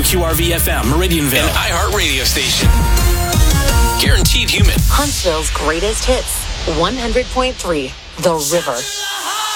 WQRV-FM, Meridianville. An iHeart radio station. Guaranteed human. Huntsville's greatest hits. 100.3 The River.